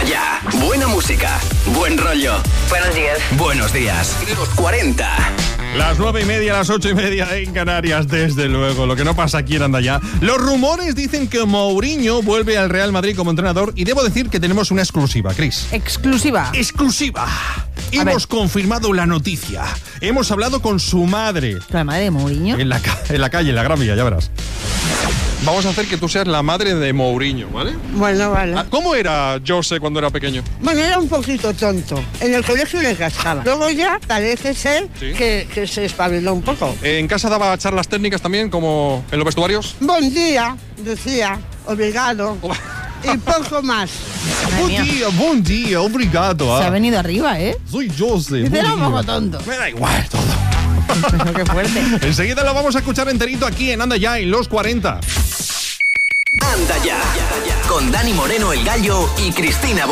ya. Buena música, buen rollo. Buenos días. Buenos días. Los 40. Las 9:30, las 8:30 en Canarias, desde luego. Lo que no pasa aquí en Anda Ya. Los rumores dicen que Mourinho vuelve al Real Madrid como entrenador y debo decir que tenemos una exclusiva, Cris. Exclusiva. Hemos confirmado la noticia. Hemos hablado con su madre. ¿La madre de Mourinho? En la calle, en la Gran Vía, ya verás. Vamos a hacer que tú seas la madre de Mourinho, ¿vale? Bueno, vale. ¿Cómo era Jose cuando era pequeño? Bueno, era un poquito tonto. En el colegio le cascaba. Luego ya parece ser que se espabiló un poco. ¿En casa daba charlas técnicas también, como en los vestuarios? Buen día, decía, obrigado. Y poco más. Buen día, obrigado. Se ha venido arriba, ¿eh? Soy Jose. Era un poco tonto. Me da igual todo. Pero qué fuerte. Enseguida lo vamos a escuchar enterito aquí en Anda Ya, en los 40. Anda Ya. Con Dani Moreno, el Gallo, y Cristina